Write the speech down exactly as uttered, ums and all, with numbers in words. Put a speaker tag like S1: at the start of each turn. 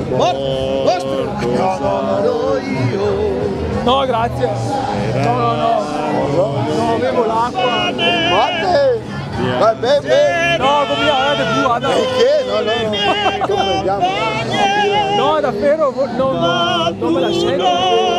S1: Vostro! No, no, no, io.
S2: No, grazie. No, no, no. No, avevo l'acqua.
S1: Guardate! Vai, bevi!
S2: No, come guardate più, guarda.
S1: Perché? No, no, no. Come andiamo?
S2: No, davvero, non, non me la sento.